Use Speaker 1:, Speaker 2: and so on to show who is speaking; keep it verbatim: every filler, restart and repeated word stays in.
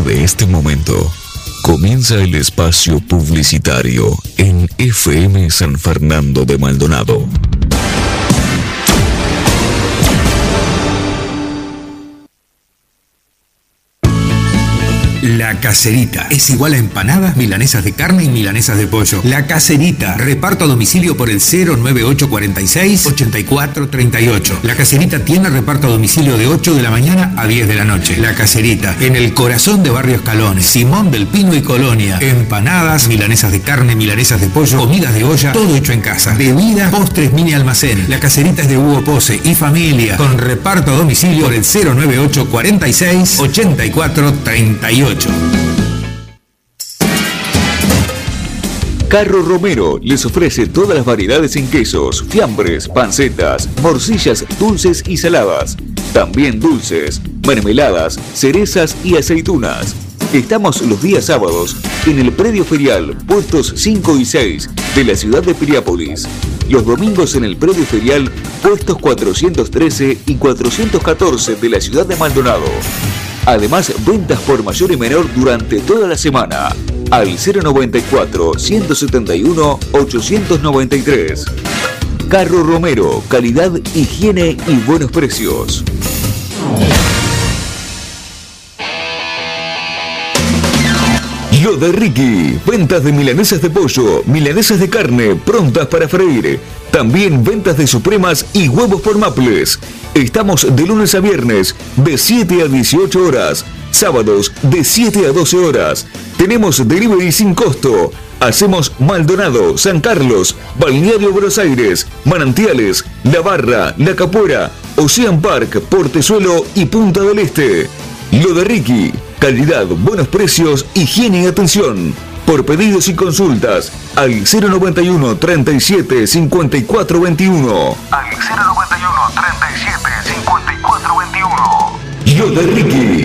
Speaker 1: de este momento, comienza el espacio publicitario en F M San Fernando de Maldonado.
Speaker 2: La Caserita. Es igual a empanadas, milanesas de carne y milanesas de pollo. La Caserita. Reparto a domicilio por el cero nueve ocho cuatro seis, ocho cuatro tres ocho. La Caserita tiene reparto a domicilio de ocho de la mañana a diez de la noche. La Caserita. En el corazón de Barrio Escalones, Simón del Pino y Colonia. Empanadas, milanesas de carne, milanesas de pollo, comidas de olla, todo hecho en casa. Bebidas, postres, mini almacén. La Caserita es de Hugo Pose y familia. Con reparto a domicilio por el cero nueve ocho cuatro seis, ocho cuatro tres ocho.
Speaker 1: Carro Romero les ofrece todas las variedades en quesos, fiambres, pancetas, morcillas dulces y saladas. También dulces, mermeladas, cerezas y aceitunas. Estamos los días sábados en el predio ferial, puestos cinco y seis de la ciudad de Piriápolis. Los domingos en el predio ferial, puestos cuatrocientos trece y cuatrocientos catorce de la ciudad de Maldonado. Además, ventas por mayor y menor durante toda la semana. Al cero noventa y cuatro, ciento setenta y uno, ochocientos noventa y tres. Carro Romero, calidad, higiene y buenos precios. Lo de Ricky, ventas de milanesas de pollo, milanesas de carne, prontas para freír. También ventas de supremas y huevos por Maples. Estamos de lunes a viernes, de siete a dieciocho horas. Sábados, de siete a doce horas. Tenemos delivery sin costo. Hacemos Maldonado, San Carlos, Balneario Buenos Aires, Manantiales, La Barra, La Capuera, Ocean Park, Portezuelo y Punta del Este. Lo de Ricky, calidad, buenos precios, higiene y atención. Por pedidos y consultas, al cero noventa y uno, treinta y siete, cincuenta y cuatro veintiuno. Al cero noventa y uno, treinta y siete, cincuenta y cuatro veintiuno. Lo de Ricky.